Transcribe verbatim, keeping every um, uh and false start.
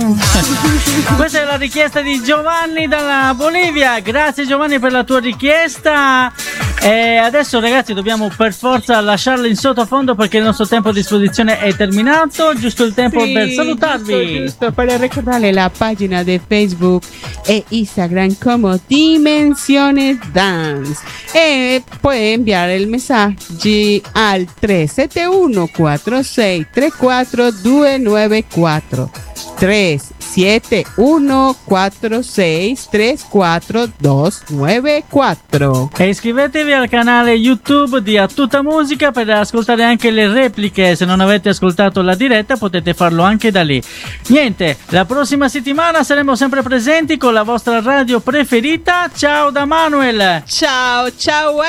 Questa è la richiesta di Giovanni dalla Bolivia. Grazie Giovanni per la tua richiesta. E adesso ragazzi dobbiamo per forza lasciarla in sottofondo perché il nostro tempo a disposizione è terminato. Giusto il tempo sì, per salutarvi. Giusto, giusto, para recordarle la pagina de Facebook e Instagram como Dimensiones Dance. E puede enviare il messaggi al tre sette uno quattro sei tre quattro due nove quattro tre sette uno quattro sei tre quattro due nove quattro. E iscrivetevi al canale YouTube di A Tutta Musica per ascoltare anche le repliche. Se non avete ascoltato la diretta potete farlo anche da lì. Niente, la prossima settimana saremo sempre presenti con la vostra radio preferita. Ciao da Manuel. Ciao, ciao.